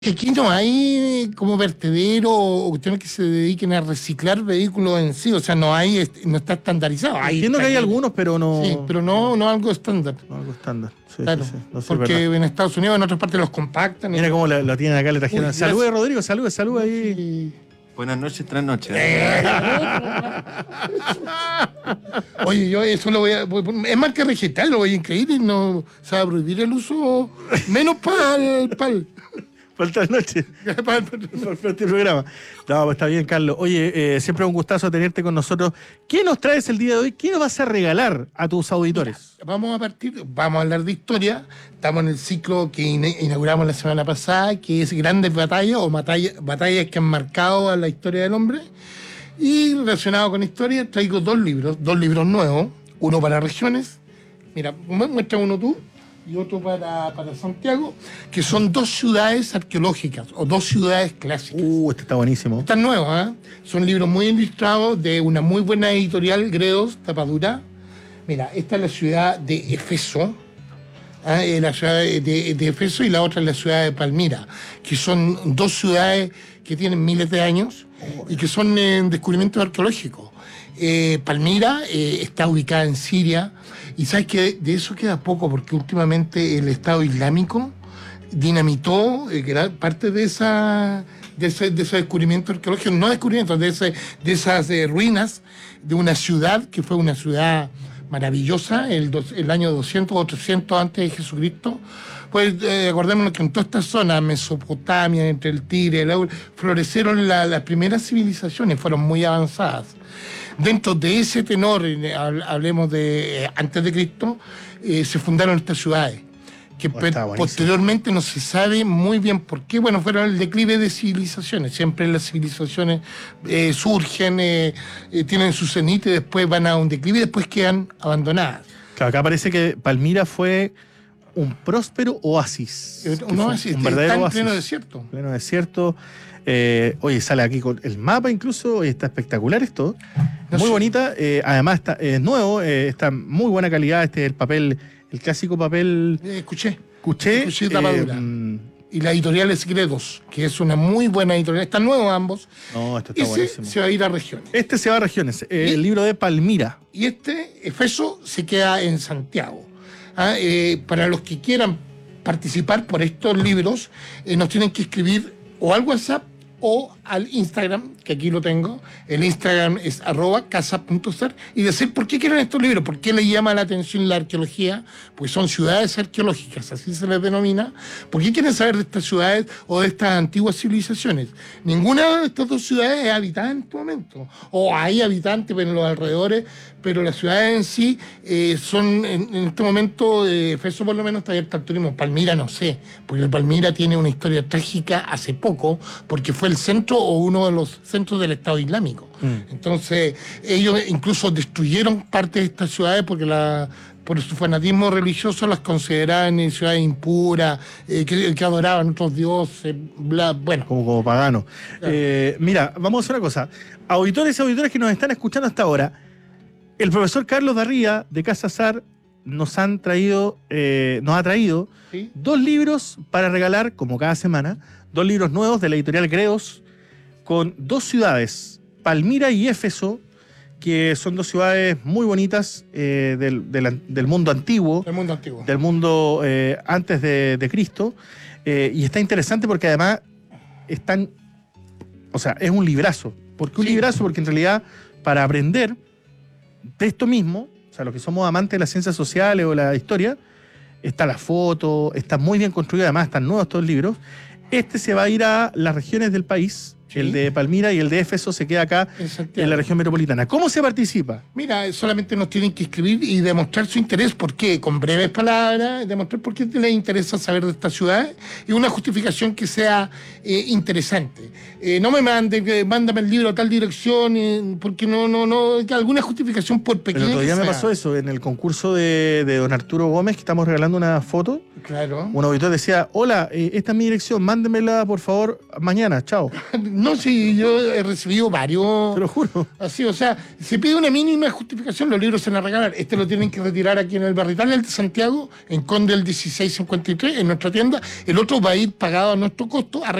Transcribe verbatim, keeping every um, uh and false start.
Aquí no hay como vertedero o cuestiones que se dediquen a reciclar vehículos en sí, o sea, no hay, est- no está estandarizado. Hay Entiendo que hay talleres. algunos, pero no. Sí, pero no, no algo estándar. No algo estándar. Sí, Claro, sí, sí. No sé, es porque verdad. en Estados Unidos, en otras partes los compactan. y- Mira cómo lo, lo tienen acá, le trajeron. Uy, Salude, gracias. Rodrigo, salude, salude ahí. Y- Buenas noches, tras noches. Oye, yo eso lo voy a. voy- es marca vegetal, lo voy a incluir y no se va a prohibir el uso, menos para el. Pal, Falta noche. pal, Por este programa. No, pues está bien, Carlos. Oye, eh, siempre es un gustazo tenerte con nosotros. ¿Qué nos traes el día de hoy? ¿Qué nos vas a regalar a tus auditores? Vamos a partir, vamos a hablar de historia. Estamos en el ciclo que ina- inauguramos la semana pasada, que es Grandes Batallas o batalla- batallas que han marcado a la historia del hombre. Y relacionado con historia, traigo dos libros, dos libros nuevos, uno para regiones. Mira, mu- muestra uno tú y otro para, para Santiago, que son dos ciudades arqueológicas o dos ciudades clásicas. Uh, este está buenísimo. Están nuevos, ¿ah? Son libros muy ilustrados de una muy buena editorial, Gredos, tapadura. Mira, esta es la ciudad de Efeso, ¿ah? Eh, la ciudad de, de- de Efeso, y la otra es la ciudad de Palmira, que son dos ciudades que tienen miles de años y que son eh, descubrimientos arqueológicos. Eh, Palmira eh, está ubicada en Siria, y sabes que de, de eso queda poco, porque últimamente el Estado Islámico dinamitó eh, gran parte de esa de ese, de ese descubrimiento arqueológico, no descubrimientos, de, ese, de esas eh, ruinas de una ciudad que fue una ciudad maravillosa, el, dos- el año doscientos o trescientos antes de Jesucristo. Pues eh, acordémonos que en toda esta zona, Mesopotamia, entre el Tigre, el Éufrates, florecieron la- las primeras civilizaciones, fueron muy avanzadas. Dentro de ese tenor, eh, hab- hablemos de eh, antes de Cristo, eh, se fundaron estas ciudades, que Oh, está pe- buenísimo. posteriormente no se sabe muy bien por qué. Bueno, fueron el declive de civilizaciones. Siempre las civilizaciones eh, surgen, eh, eh, tienen su cenit y después van a un declive y después quedan abandonadas. Claro, acá parece que Palmira fue un próspero oasis. Eh, Que no, fue así, un está verdadero en oasis. pleno desierto. Pleno desierto. Eh, oye, sale aquí con el mapa incluso. Oye, está espectacular esto. No Muy sé. bonita. eh, además, está, es nuevo. eh, está en muy buena calidad. Este es el papel, el clásico papel Eh, escuché. cuché. Cuché tapadura. mm, Y la editorial es Gredos, que es una muy buena editorial. Están nuevos ambos. no, esto está Ese buenísimo. se va a ir a regiones. Este se va a regiones. eh, ¿Y? el libro de Palmira. Y este, Efeso, se queda en Santiago. Ah, eh, para los que quieran participar por estos libros, eh, nos tienen que escribir o al WhatsApp o al Instagram, que aquí lo tengo. El Instagram es arroba casa.ser, y decir por qué quieren estos libros, por qué les llama la atención la arqueología, pues son ciudades arqueológicas, así se les denomina. ¿Por qué quieren saber de estas ciudades o de estas antiguas civilizaciones? Ninguna de estas dos ciudades es habitada en este momento, o hay habitantes en los alrededores, pero las ciudades en sí eh, son, en, en este momento, eh, Efeso por lo menos está abierta al turismo. Palmira no sé, porque Palmira tiene una historia trágica hace poco, porque fue el centro o uno de los centros del Estado Islámico. Mm. Entonces, ellos incluso destruyeron parte de estas ciudades porque la, por su fanatismo religioso las consideraban eh, ciudades impuras, eh, que, que adoraban otros dioses, bla, bueno. Como, como pagano. Claro. Eh, mira, vamos a hacer una cosa. Auditores y auditoras que nos están escuchando hasta ahora, el profesor Carlos Darría, de Casa Sar, nos han traído, eh, nos ha traído ¿Sí? dos libros para regalar, como cada semana, dos libros nuevos de la editorial Gredos, con dos ciudades, Palmira y Éfeso, que son dos ciudades muy bonitas eh, del, del, del mundo antiguo, El mundo antiguo. del mundo eh, antes de, de Cristo. Eh, y está interesante porque además están, o sea, es un librazo. ¿Por qué un Sí. librazo? Porque en realidad, para aprender de esto mismo, o sea, los que somos amantes de las ciencias sociales o la historia, está la foto, está muy bien construido, además están nuevos todos los libros. Este se va a ir a las regiones del país, Sí. el de Palmira, y el de Éfeso se queda acá En Santiago. en la región metropolitana. ¿Cómo se participa? Mira, solamente nos tienen que escribir y demostrar su interés. ¿Por qué? Con breves palabras, demostrar por qué les interesa saber de esta ciudad y una justificación que sea eh, interesante. Eh, no me manden, que mándame el libro a tal dirección, eh, porque no, no, no, que alguna justificación por Pero pequeña todavía que me sea. pasó eso en el concurso de, de don Arturo Gómez, que estamos regalando una foto. Claro. Un auditor decía, hola, eh, esta es mi dirección, mándemela por favor mañana, chao. No, sí, yo he recibido varios. Te lo juro. Así, o sea, se pide una mínima justificación, los libros se van a regalar. Este lo tienen que retirar aquí en el Barrital, el de Santiago, en Conde el dieciséis cincuenta y tres, en nuestra tienda. El otro va a ir pagado a nuestro costo a